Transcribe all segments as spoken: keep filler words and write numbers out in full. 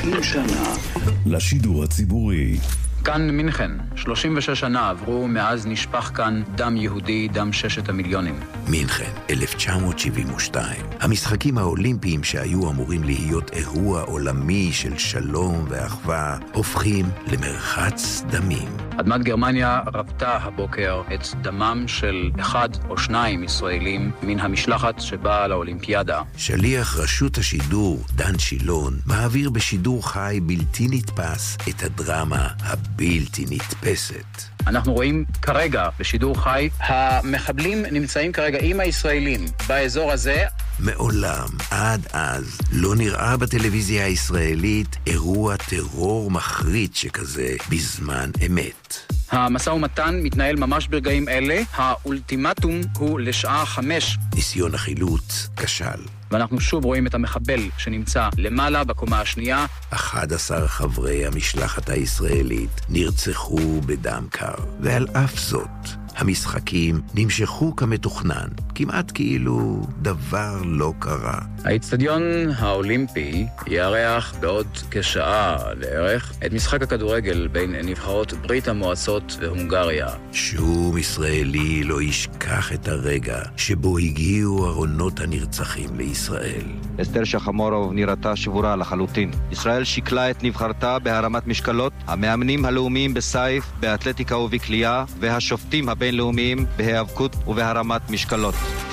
תשעים שנה לשידור הציבורי. כאן מינכן, שלושים ושש שנה עברו מאז נשפך כאן דם יהודי, דם ששת המיליונים. מינכן, אלף תשע מאות שבעים ושתיים. המשחקים האולימפיים שהיו אמורים להיות אירוע עולמי של שלום ואחווה, הופכים למרחץ דמים. אדמת גרמניה רבתה הבוקר את דמם של אחד או שניים ישראלים מן המשלחת שבאה לאולימפיאדה. שליח רשות השידור, דן שילון, מעביר בשידור חי בלתי נתפס את הדרמה הבלתי נתפסת. אנחנו רואים כרגע בשידור חי, המחבלים נמצאים כרגע עם הישראלים באזור הזה. מעולם עד אז לא נראה בטלוויזיה הישראלית אירוע טרור מחריד שכזה בזמן אמת. המשא ומתן מתנהל ממש ברגעים אלה, האולטימטום הוא לשעה חמש. ניסיון החילוץ כשל. ואנחנו שוב רואים את המחבל שנמצא למעלה בקומה השנייה. אחד עשר חברי המשלחת הישראלית נרצחו בדם קר. ועל אף זאת, המשחקים נמשכו כמתוכנן, כמעט כאילו דבר לא קרה. האצטדיון האולימפי יארח בעוד כשעה לערך את משחק הכדורגל בין נבחרות ברית המועצות והונגריה. שום ישראלי לא ישכח את הרגע שבו הגיעו ארונות הנרצחים לישראל. אסתר שחמורוב נראתה שבורה לחלוטין. ישראל שיקלה את נבחרתה בהרמת משקלות, המאמנים הלאומיים בסייף, באתלטיקה ובקליעה, והשופטים הבינלאומיים בהיאבקות ובהרמת משקלות.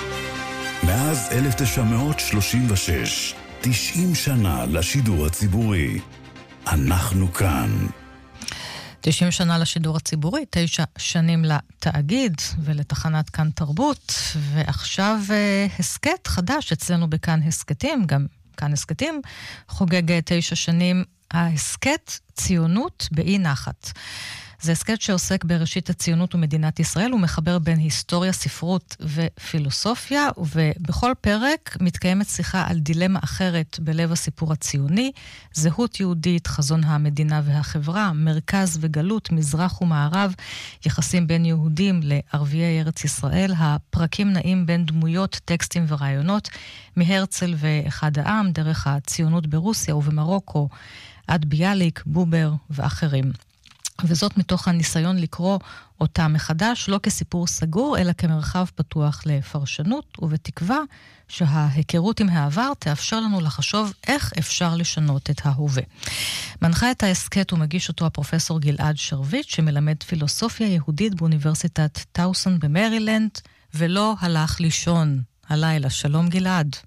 מאז אלף תשע מאות שלושים ושש, תשעים שנה לשידור הציבורי. אנחנו כאן. תשעים שנה לשידור הציבורי, תשע שנים לתאגיד ולתחנת כאן תרבות, ועכשיו הסקט חדש אצלנו בכאן הסקטים, גם כאן הסקטים, חוגג תשע שנים ההסקט ציונות באי נחת. זה הסקט שעוסק בראשית הציונות ומדינת ישראל, הוא מחבר בין היסטוריה, ספרות ופילוסופיה, ובכל פרק מתקיימת שיחה על דילמה אחרת בלב הסיפור הציוני, זהות יהודית, חזון המדינה והחברה, מרכז וגלות, מזרח ומערב, יחסים בין יהודים לערביי ארץ ישראל, הפרקים נעים בין דמויות, טקסטים ורעיונות, מהרצל ואחד העם, דרך הציונות ברוסיה ובמרוקו, עד ביאליק, בובר ואחרים. וזאת מתוך הניסיון לקרוא אותה מחדש, לא כסיפור סגור, אלא כמרחב פתוח לפרשנות, ובתקווה שההיכרות עם העבר תאפשר לנו לחשוב איך אפשר לשנות את ההווה. מנחה את ההסקט ומגיש אותו הפרופסור גלעד שרביט, שמלמד פילוסופיה יהודית באוניברסיטת טאוסון במרילנד, ולא הלך לישון הלילה. שלום גלעד.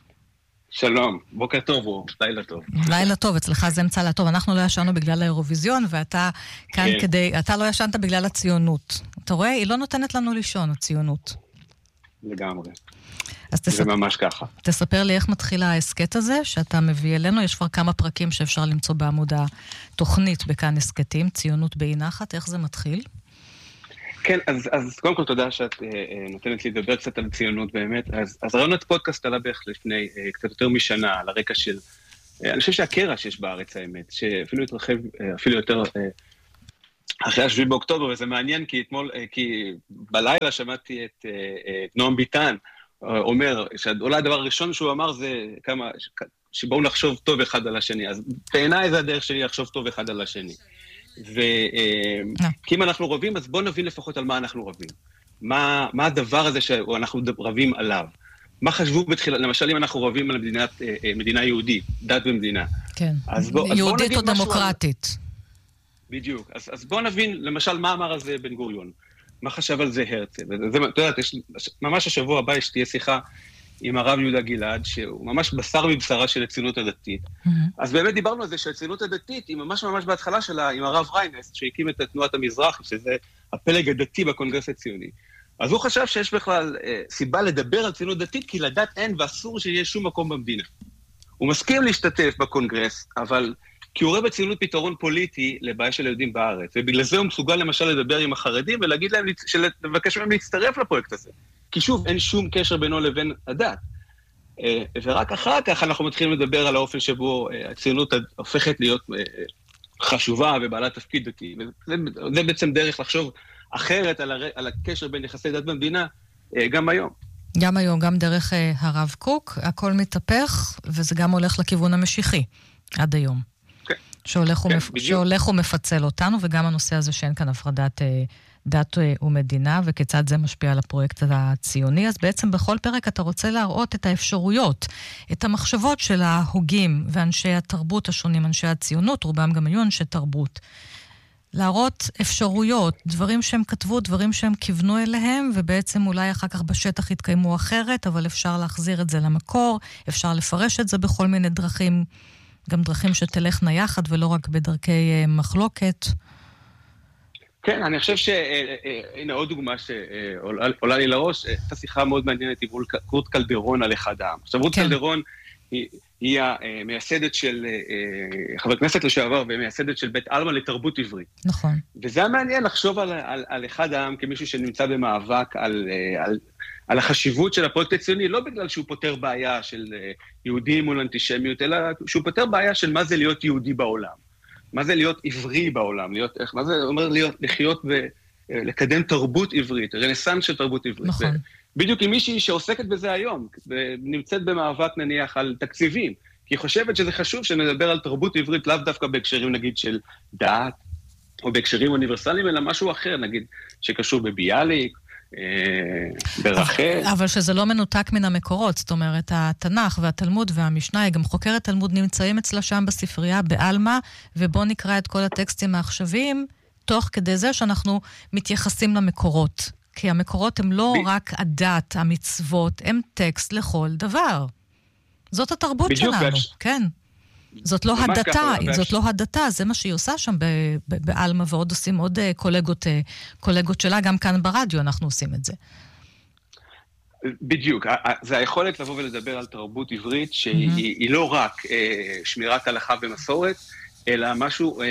שלום, בוקר טוב או לילה טוב. לילה טוב, אצלך זה אמצע לטוב. אנחנו לא ישנו בגלל האירוויזיון, ואתה כאן כן. כדי, אתה לא ישנת בגלל הציונות. אתה רואה, היא לא נותנת לנו לישון, הציונות. לגמרי. אז תספר, זה ממש ככה. תספר לי איך מתחיל ההסקט הזה, שאתה מביא אלינו. יש כבר כמה פרקים שאפשר למצוא בעמוד התוכנית בכאן הסקטים, ציונות באי נחת. איך זה מתחיל? כן, אז, אז קודם כל תודה שאת אה, נותנת לי לדבר קצת על ציונות באמת. אז, אז רעיונות פודקאסט עלה בערך לפני אה, קצת יותר משנה, על הרקע של, אה, אני חושב שהקרע שיש בארץ האמת, שאפילו התרחב, אה, אפילו יותר אה, אחרי השביעי באוקטובר, וזה מעניין כי אתמול, אה, כי בלילה שמעתי את אה, אה, נועם ביטן, אה, אומר, שאולי הדבר הראשון שהוא אמר זה כמה, שבואו נחשוב טוב אחד על השני, אז בעיניי זה הדרך שלי לחשוב טוב אחד על השני. וכי אם אנחנו רבים, אז בואו נבין לפחות על מה אנחנו רבים. מה, מה הדבר הזה שאנחנו רבים עליו? מה חשבו בתחילה, למשל אם אנחנו רבים על מדינת, מדינה יהודית, דת ומדינה. כן, אז בוא, יהודית אז או דמוקרטית. על... בדיוק. אז, אז בואו נבין, למשל, מה אמר על זה בן גוריון? מה חשב על זה הרצל? וזה, אתה יודעת, יש, ממש השבוע הבא יש תהיה שיחה עם הרב יהודה גלעד, שהוא ממש בשר מבשרה של הציונות הדתית. Mm-hmm. אז באמת דיברנו על זה שהציונות הדתית היא ממש ממש בהתחלה שלה עם הרב ריינס, שהקים את תנועת המזרחי, שזה הפלג הדתי בקונגרס הציוני. אז הוא חשב שיש בכלל אה, סיבה לדבר על ציונות דתית, כי לדת אין ואסור שיהיה שום מקום במדינה. הוא מסכים להשתתף בקונגרס, אבל כי הוא רואה בציונות פתרון פוליטי לבעיה של היהודים בארץ, ובגלל זה הוא מסוגל למשל לדבר עם החרדים ולהגיד להם, לבקש מהם להצטרף לפרויקט הזה. כי שוב, אין שום קשר בינו לבין הדת. ורק אחר כך אנחנו מתחילים לדבר על האופן שבו הציונות הופכת להיות חשובה ובעלת תפקיד דתי. וזה בעצם דרך לחשוב אחרת על, הר... על הקשר בין יחסי דת במדינה, גם היום. גם היום, גם דרך הרב קוק, הכל מתהפך, וזה גם הולך לכיוון המשיחי, עד היום. שהולך, כן, ומפ... שהולך ומפצל אותנו, וגם הנושא הזה שאין כאן הפרדת אה, דת אה, ומדינה, וכיצד זה משפיע על הפרויקט הציוני. אז בעצם בכל פרק אתה רוצה להראות את האפשרויות, את המחשבות של ההוגים ואנשי התרבות השונים, אנשי הציונות, רובם גם היו אנשי תרבות. להראות אפשרויות, דברים שהם כתבו, דברים שהם כיוונו אליהם, ובעצם אולי אחר כך בשטח יתקיימו אחרת, אבל אפשר להחזיר את זה למקור, אפשר לפרש את זה בכל מיני דרכים, גם דרכים שתלכנה יחד, ולא רק בדרכי מחלוקת. כן, אני חושב שהנה עוד דוגמה שעולה לי לראש, הייתה שיחה מאוד מעניינת עם רות קלדרון על אחד העם. עכשיו, רות קלדרון היא... היא המייסדת של, חבר כנסת לשעבר, ומייסדת של בית אלמה לתרבות עברית. נכון. וזה מעניין לחשוב על, על, על אחד העם כמישהו שנמצא במאבק על, על, על החשיבות של הפרויקט הציוני, לא בגלל שהוא פותר בעיה של יהודים מול אנטישמיות, אלא שהוא פותר בעיה של מה זה להיות יהודי בעולם. מה זה להיות עברי בעולם, להיות, מה זה אומר להיות, לחיות ולקדם תרבות עברית, רנסנס של תרבות עברית. נכון. בדיוק עם מישהי שעוסקת בזה היום, נמצאת במאבק נניח על תקציבים, כי היא חושבת שזה חשוב שנדבר על תרבות עברית, לאו דווקא בהקשרים נגיד של דת, או בהקשרים אוניברסליים, אלא משהו אחר, נגיד, שקשור בביאליק, ברחל. אבל שזה לא מנותק מן המקורות, זאת אומרת, התנ"ך והתלמוד והמשנה, גם חוקרת תלמוד נמצאים אצלה שם בספרייה, באלמה, ובוא נקרא את כל הטקסטים העכשוויים, תוך כדי זה שאנחנו מתייחסים למקורות. כי המקורות הם לא רק הדת, המצוות, הם טקסט לכל דבר. זאת התרבות שלנו, כן. זאת לא הדתה, זאת לא הדתה, זה מה שהיא עושה שם באלמה, ועוד עושים עוד קולגות, קולגות שלה, גם כאן ברדיו אנחנו עושים את זה. בדיוק, זה היכולת לבוא ולדבר על תרבות עברית, שהיא לא רק שמירת הלכה ומסורת, אלא משהו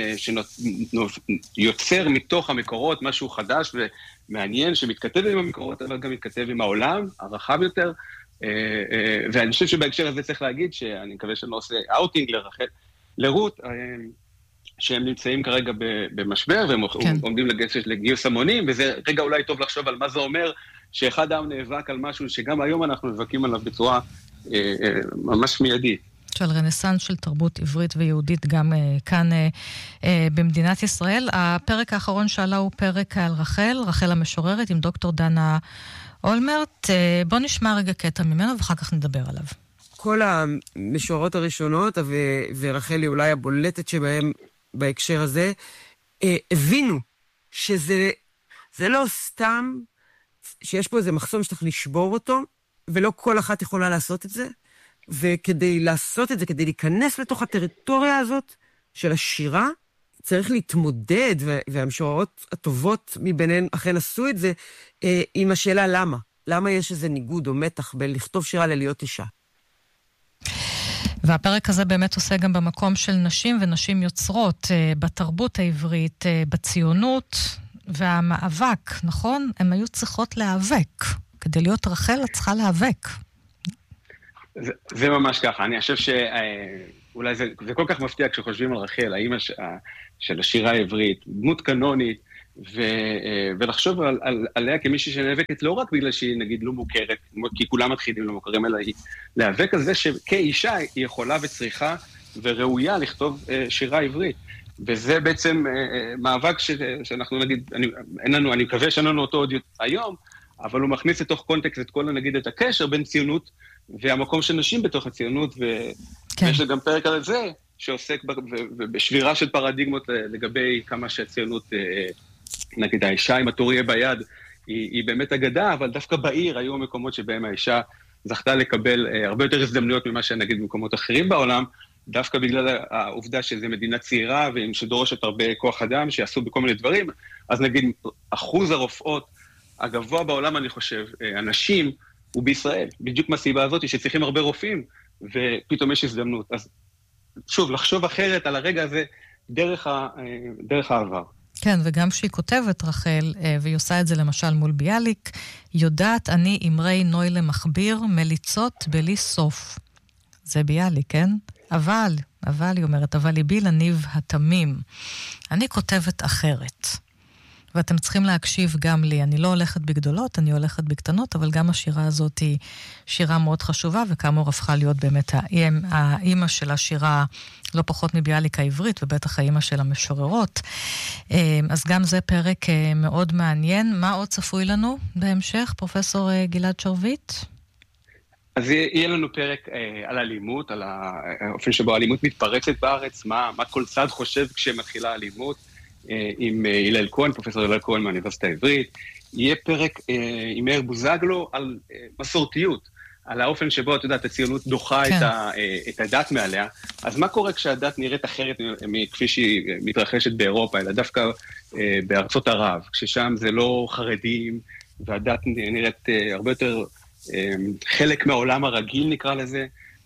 שיוצר מתוך המקורות, משהו חדש ומעניין, שמתכתב עם המקורות, אבל גם מתכתב עם העולם, הרחב יותר, ואני חושב שבהקשר הזה צריך להגיד, שאני מקווה שאני לא עושה אאוטינג לרחל, לרות, שהם נמצאים כרגע במשבר, והם עומדים לגיוס המונים, וזה רגע אולי טוב לחשוב על מה זה אומר, שאחד העם נאבק על משהו שגם היום אנחנו נאבקים עליו בצורה ממש מיידית. של רנסנס של תרבות עברית ויהודית גם uh, כאן uh, uh, במדינת ישראל. הפרק האחרון שעלה הוא פרק על רחל, רחל המשוררת עם דוקטור דנה אולמרט. Uh, בוא נשמע רגע קטע ממנו ואחר כך נדבר עליו. כל המשוררות הראשונות, ו- ורחל היא אולי הבולטת שבהם בהקשר הזה, uh, הבינו שזה זה לא סתם שיש פה איזה מחסום שצריך לשבור אותו, ולא כל אחת יכולה לעשות את זה, וכדי לעשות את זה, כדי להיכנס לתוך הטריטוריה הזאת של השירה, צריך להתמודד, והמשוררות הטובות מביניהן אכן עשו את זה, עם השאלה למה. למה יש איזה ניגוד או מתח בין לכתוב שירה ללהיות אישה. והפרק הזה באמת עושה גם במקום של נשים ונשים יוצרות, בתרבות העברית, בציונות והמאבק, נכון? הן היו צריכות להיאבק. כדי להיות רחל, את צריכה להיאבק. זה, זה ממש ככה, אני חושב שאולי זה, זה כל כך מפתיע כשחושבים על רחל, האמא ש, של השירה העברית, דמות קנונית, ו, ולחשוב על, על, עליה כמישהי שנאבקת לא רק בגלל שהיא נגיד לא מוכרת, כי כולם מתחילים לא מוכרים, אלא היא להיאבק על זה שכאישה היא יכולה וצריכה וראויה לכתוב שירה עברית. וזה בעצם מאבק ש, שאנחנו נגיד, אני, אין לנו, אני מקווה שאין לנו אותו עוד היום, אבל הוא מכניס לתוך קונטקסט את כל, נגיד, את הקשר בין ציונות והמקום של נשים בתוך הציונות, ויש גם פרק על זה, שעוסק בשבירה של פרדיגמות לגבי כמה שהציונות, נגיד האישה עם התוריה ביד, היא, היא באמת אגדה, אבל דווקא בעיר היו המקומות שבהם האישה זכתה לקבל הרבה יותר הזדמנויות ממה שנגיד במקומות אחרים בעולם, דווקא בגלל העובדה שזו מדינה צעירה, ועם שדורשת הרבה כוח אדם, שיעשו בכל מיני דברים, אז נגיד אחוז הרופאות הגבוה בעולם, אני חושב, אנשים, הוא בישראל, בדיוק מהסיבה הזאת, שצריכים הרבה רופאים, ופתאום יש הזדמנות. אז שוב, לחשוב אחרת על הרגע הזה, דרך, ה, דרך העבר. כן, וגם שהיא כותבת, רחל, והיא עושה את זה למשל מול ביאליק, יודעת אני אמרי נוי למחביר, מליצות בלי סוף. זה ביאליק, כן? אבל, אבל, היא אומרת, אבל ליבי לניב התמים. אני כותבת אחרת. ואתם צריכים להקשיב גם לי. אני לא הולכת בגדולות, אני הולכת בקטנות, אבל גם השירה הזאת היא שירה מאוד חשובה, וכאמור הפכה להיות באמת האימא של השירה לא פחות מביאליק העברית, ובטח האימא של המשוררות. אז גם זה פרק מאוד מעניין. מה עוד צפוי לנו בהמשך, פרופסור גלעד שרביט? אז יהיה לנו פרק אה, על אלימות, על האופן שבו האלימות מתפרצת בארץ, מה, מה כל צד חושב כשמתחילה האלימות, אה, עם אה, הלל כהן, פרופסור הלל כהן מהאוניברסיטה העברית. יהיה פרק אה, עם מאיר בוזגלו על אה, מסורתיות, על האופן שבו, את יודעת, הציונות דוחה כן. את, ה, אה, את הדת מעליה. אז מה קורה כשהדת נראית אחרת מכפי שהיא מתרחשת באירופה, אלא דווקא אה, בארצות ערב, כששם זה לא חרדים, והדת נראית אה, הרבה יותר... חלק מהעולם הרגיל נקרא לזה,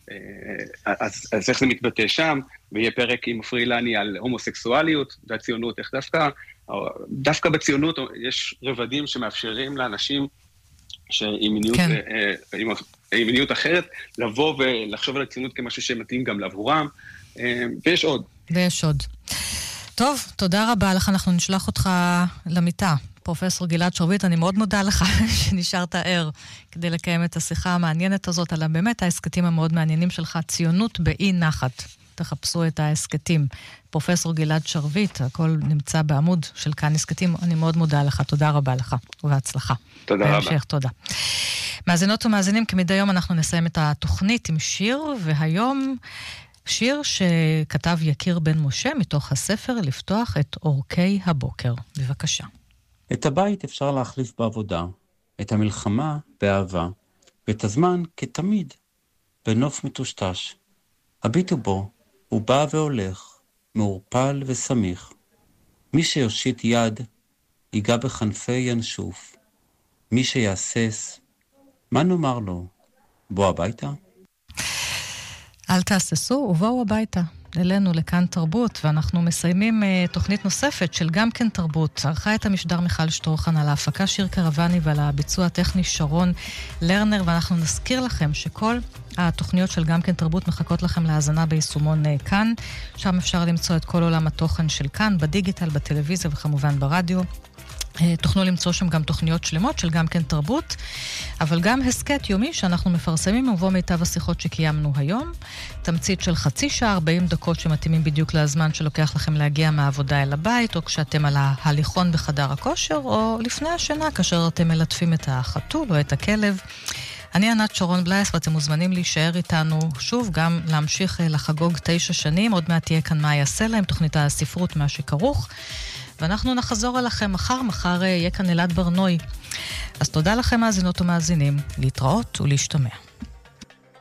אז, אז איך זה מתבטא שם, ויהיה פרק עם פרילני על הומוסקסואליות והציונות, איך דווקא, דווקא בציונות יש רבדים שמאפשרים לאנשים שעם מיניות, כן. עם, עם מיניות אחרת, לבוא ולחשוב על הציונות כמשהו שמתאים גם לעבורם, ויש עוד. ויש עוד. טוב, תודה רבה לך, אנחנו נשלח אותך למיטה. פרופסור גלעד שרביט, אני מאוד מודה לך שנשארת ער כדי לקיים את השיחה המעניינת הזאת על באמת העסקתים המאוד מעניינים שלך, ציונות באי נחת. תחפשו את העסקתים. פרופסור גלעד שרביט, הכל נמצא בעמוד של כאן עסקתים. אני מאוד מודה לך, תודה רבה לך ובהצלחה. תודה רבה. בהמשך, תודה. מאזינות ומאזינים, כמדי יום אנחנו נסיים את התוכנית עם שיר, והיום שיר שכתב יקיר בן משה מתוך הספר לפתוח את אורכי הבוקר. בבקשה. את הבית אפשר להחליף בעבודה, את המלחמה באהבה, ואת הזמן כתמיד בנוף מטושטש. הביטו בו, הוא בא והולך, מעורפל וסמיך. מי שיושיט יד, ייגע בכנפי ינשוף. מי שיעסס, מה נאמר לו? בוא הביתה? אל תעססו ובואו הביתה. אלינו לכאן תרבות, ואנחנו מסיימים uh, תוכנית נוספת של גם כן תרבות. ערכה את המשדר מיכל שטרוחן, על ההפקה שיר קרבני ועל הביצוע הטכני שרון לרנר, ואנחנו נזכיר לכם שכל התוכניות של גם כן תרבות מחכות לכם להאזנה ביישומון uh, כאן, שם אפשר למצוא את כל עולם התוכן של כאן, בדיגיטל, בטלוויזיה וכמובן ברדיו. תוכלו למצוא שם גם תוכניות שלמות של גם כן תרבות, אבל גם הסקט יומי שאנחנו מפרסמים ובו מיטב השיחות שקיימנו היום, תמצית של חצי שעה, ארבעים דקות שמתאימים בדיוק לזמן שלוקח לכם להגיע מהעבודה אל הבית, או כשאתם על ההליכון בחדר הכושר, או לפני השינה כאשר אתם מלטפים את החתול או את הכלב. אני ענת שרון בלייס, ואתם מוזמנים להישאר איתנו שוב, גם להמשיך לחגוג תשע שנים, עוד מעט תהיה כאן מה יעשה להם, תוכנית הספרות מה שכרוך, ואנחנו נחזור אליכם מחר, מחר יהיה כאן אלעד ברנוי. אז תודה לכם מאזינות ומאזינים, להתראות ולהשתמע.